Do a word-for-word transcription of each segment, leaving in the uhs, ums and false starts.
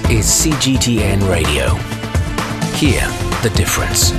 is C G T N Radio. Hear the difference.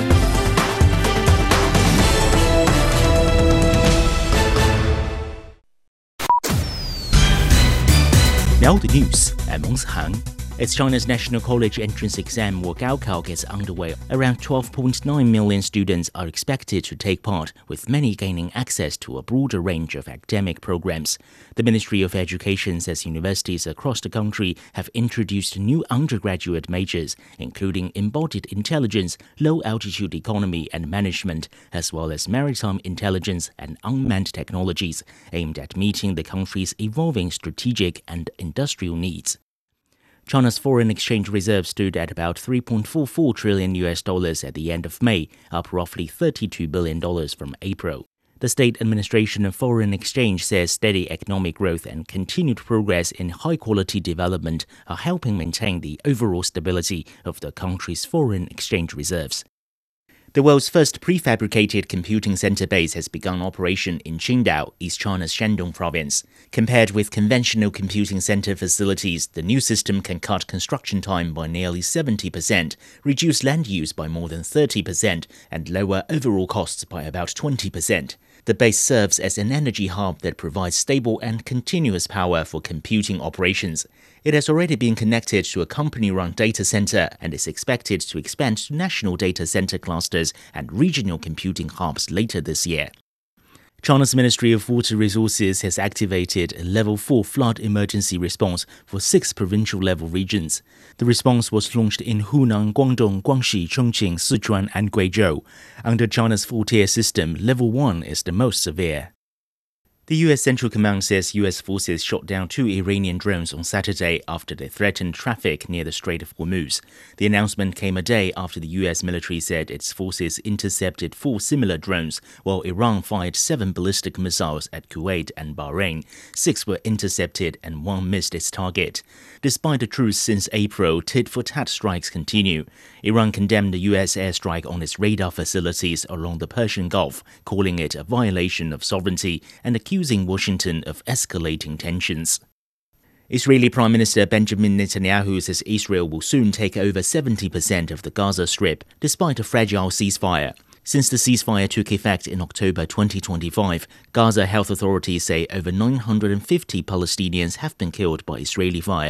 Now the news. I'm Meng Han. As China's National College entrance exam or Gaokao gets underway, around twelve point nine million students are expected to take part, with many gaining access to a broader range of academic programs. The Ministry of Education says universities across the country have introduced new undergraduate majors, including embodied intelligence, low-altitude economy and management, as well as maritime intelligence and unmanned technologies, aimed at meeting the country's evolving strategic and industrial needs. China's foreign exchange reserve stood at about three point four four trillion U S dollars at the end of May, up roughly thirty-two billion dollars from April. The State Administration of Foreign Exchange says steady economic growth and continued progress in high-quality development are helping maintain the overall stability of the country's foreign exchange reserves. The world's first prefabricated computing center base has begun operation in Qingdao, East China's Shandong province. Compared with conventional computing center facilities, the new system can cut construction time by nearly seventy percent, reduce land use by more than thirty percent, and lower overall costs by about twenty percent. The base serves as an energy hub that provides stable and continuous power for computing operations. It has already been connected to a company-run data center and is expected to expand to national data center clusters and regional computing hubs later this year. China's Ministry of Water Resources has activated a level four flood emergency response for six provincial-level regions. The response was launched in Hunan, Guangdong, Guangxi, Chongqing, Sichuan and Guizhou. Under China's four-tier system, level one is the most severe. The U S Central Command says U S forces shot down two Iranian drones on Saturday after they threatened traffic near the Strait of Hormuz. The announcement came a day after the U S military said its forces intercepted four similar drones, while Iran fired seven ballistic missiles at Kuwait and Bahrain. Six were intercepted and one missed its target. Despite a truce since April, tit-for-tat strikes continue. Iran condemned the U S airstrike on its radar facilities along the Persian Gulf, calling it a violation of sovereignty and accusing Washington of escalating tensions. Israeli Prime Minister Benjamin Netanyahu says Israel will soon take over seventy percent of the Gaza Strip, despite a fragile ceasefire. Since the ceasefire took effect in October twenty twenty-five, Gaza health authorities say over nine hundred fifty Palestinians have been killed by Israeli fire.